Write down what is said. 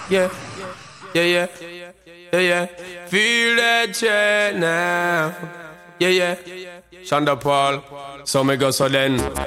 Yeah, yeah, yeah, yeah, yeah. Feel that shit now. Yeah, yeah. Shonda Paul, so me go so then.